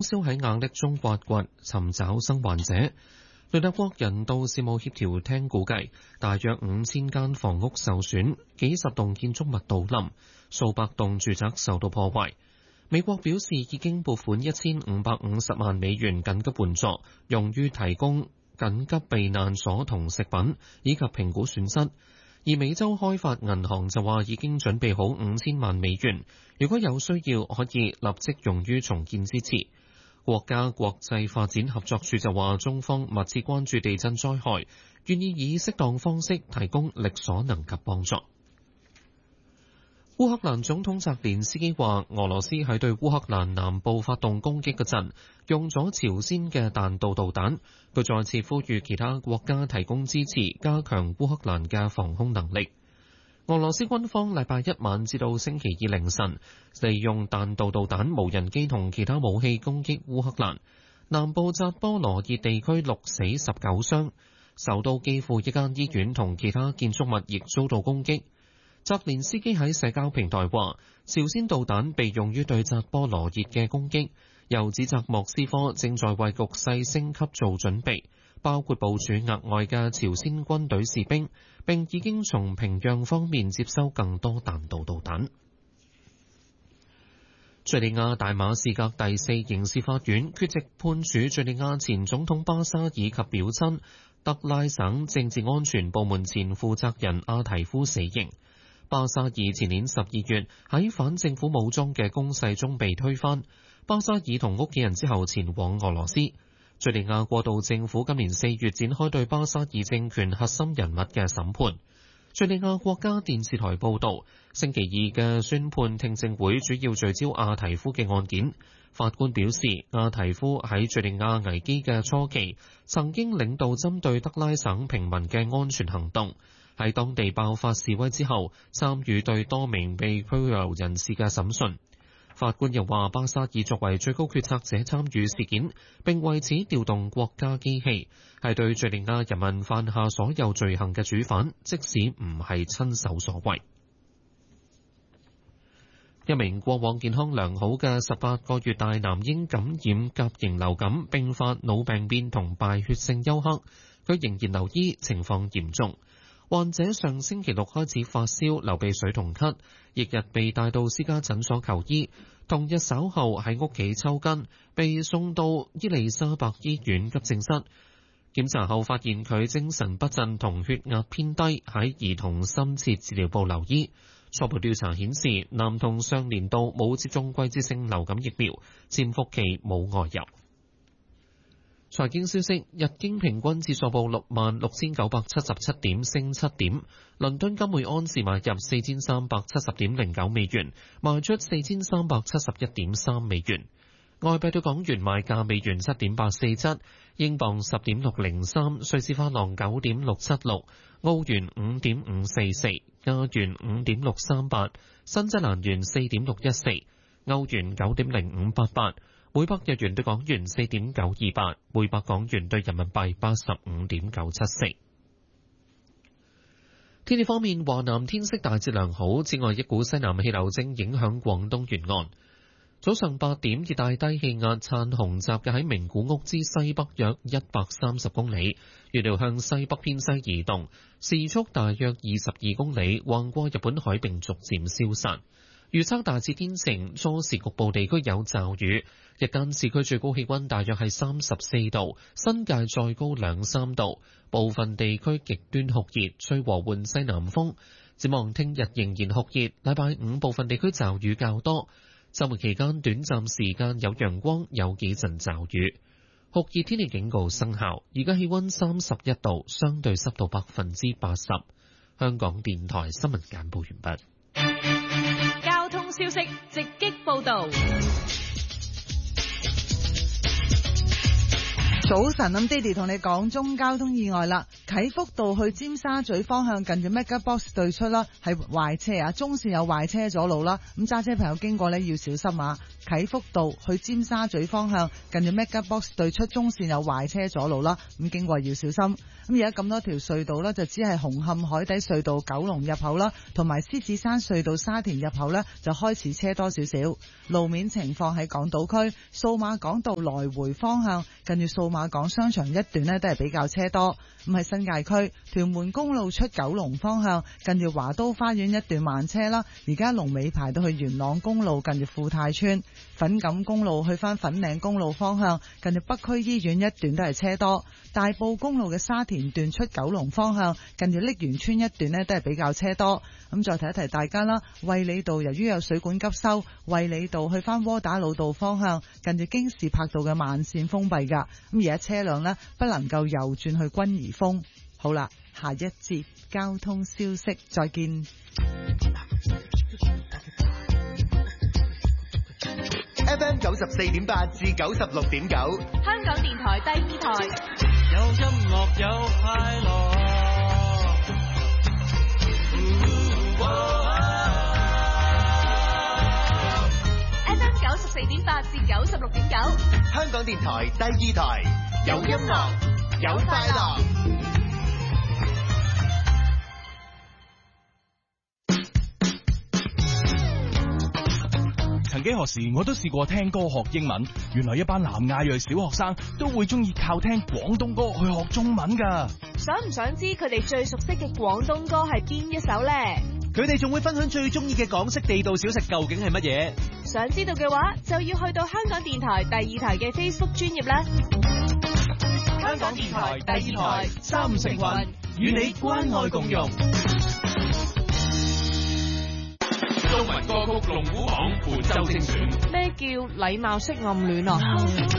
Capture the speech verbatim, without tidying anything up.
燒喺瓦礫中挖掘，尋找生還者。聯合國人道事務協調廳估計，大約五千間房屋受損，幾十棟建築物倒冧，數百棟住宅受到破壞。美國表示已經撥款一千五百五十萬美元緊急援助，用於提供緊急避難所同食品，以及評估損失。而美洲開發銀行就話已經準備好五千萬美元，如果有需要可以立即用於重建支持。國家國際發展合作處就話，中方密切關注地震災害，願意以適當方式提供力所能及幫助。烏克蘭總統澤連斯基話，俄羅斯喺對烏克蘭南部發動攻擊嗰陣，用咗朝鮮嘅彈道導彈。佢再次呼籲其他國家提供支持，加強烏克蘭嘅防空能力。俄羅斯軍方禮拜一晚至到星期二凌晨，利用彈道導彈、無人機同其他武器攻擊烏克蘭南部扎波羅熱地區，六死十九傷。首都基輔一間醫院同其他建築物亦遭到攻擊。澤連斯基喺社交平台話，朝鮮導彈被用於對扎波羅熱嘅攻擊，又指責莫斯科正在為局勢升級做準備，包括部署額外嘅朝鮮軍隊士兵，並已經從平壤方面接收更多彈道導彈。敘利亞大馬士革第四刑事法院缺席判處敘利亞前總統巴沙爾及表親德拉省政治安全部門前負責人阿提夫死刑。巴沙爾前年十二月喺反政府武裝嘅攻勢中被推翻，巴沙爾同屋企人之後前往俄羅斯。敘利亞過渡政府今年四月展開對巴沙爾政權核心人物嘅審判。敘利亞國家電視台報導，星期二嘅宣判聽證會主要聚焦阿提夫嘅案件。法官表示，阿提夫喺敘利亞危機嘅初期曾經領導針對德拉省平民嘅安全行動，喺當地爆發示威之後參與對多名被拘留人士嘅審訊。法官又話，巴沙爾作為最高決策者參與事件，並為此調動國家機器，係對敘利亞人民犯下所有罪行嘅主犯，即使唔係親手所為。一名過往健康良好嘅十八個月大男嬰感染甲型流感，並發腦病變同敗血性休克，佢仍然留醫，情況嚴重。患者上星期六開始發燒、流鼻水同咳，翌日被帶到私家診所求醫，同日稍後喺屋企抽筋，被送到伊利沙伯醫院急症室。檢查後發現佢精神不振同血壓偏低，喺兒童深切治療部留醫。初步調查顯示，男童上年度冇接種季節性流感疫苗，潛伏期冇外遊。財經消息，日經平均指數報六萬六千九百七十七點，升七點。倫敦金每安士買入四千三百七十點零九美元，賣出四千三百七十一點三美元。外幣對港元賣價，美元七點八四七，英鎊十點六零三，瑞士法郎九點六七六，澳元五點五四四，加元五點六三八，新西蘭元四點六一四，歐元九點零五八八。每百日元對港元四點九二八，每百港元對人民幣八十五點九七四。天氣方面，華南天色大致良好，此外一股西南氣流正影響廣東沿岸。早上八點，熱帶低氣壓燦紅集嘅喺名古屋之西北約一百三十公里，預料向西北偏西移動，時速大約二十二公里，橫過日本海並逐漸消散。預測大致天晴，初時局部地區有驟雨。日間市區最高氣溫大約係三十四度，新界再高兩三度，部分地區極端酷熱，吹和緩西南風。展望聽日仍然酷熱，禮拜五部分地區驟雨較多，週末期間短暫時間有陽光，有幾陣驟雨。酷熱天氣警告生效，而家氣溫三十一度，相對濕度百分之八十。香港電台新聞簡報完畢。 交通消息直擊報道。 早晨，咁爹哋同你講中交通意外啦，啟福道去尖沙咀方向近住 Mega Box 對出啦，係壞車啊，中線有壞車阻路啦，咁揸車朋友經過呢要小心啊。 啟福道去尖沙咀方向，近住 Mega Box 對出中線有壞車阻路啦，咁經過要小心。咁而家咁多條隧道呢，就只係紅磡海底隧道九龍入口啦，同埋獅子山隧道沙田入口呢，就開始車多少少。路面情況喺港島區數碼港道來回方向，近住數碼港商場一段呢，都係比較車多。咁喺新界區屯門公路出九龍方向，近住華都花園一段慢車啦，而家龍尾排到去元朗公路近住富泰村。粉錦公路去返粉嶺公路方向，近住北區醫院一段都係車多。大埔公路嘅沙田段出九龍方向，近住瀝源村一段呢都係比較車多。咁再提一提大家啦，衛理道由於有水管急修，衛理道去返窩打老道方向，近住京士柏道嘅慢線封閉㗎。咁而家車輛呢，不能夠右轉去軍怡峰。好啦，下一節交通消息，再見。 F M 九十四點八至九十六點九， 香港電台第二台， 有音樂有快樂。 F M 九十四點八至九十六點九， 香港電台第二台，有音樂有快樂。 曾幾何時我都試過聽歌學英文，原來一班南亞裔小學生都會中意靠聽廣東歌去學中文㗎。 想唔想知佢哋最熟悉嘅廣東歌係邊一首呢？ 佢哋仲會分享最中意嘅港式地道小食究竟係乜嘢？ 想知道嘅話，就要去到香港電台第二台嘅 Facebook 專頁啦。 香港電台第二台，三五成群，與你關愛共融。 中文歌曲龍虎榜本周精選。 咩叫禮貌式暗戀啊？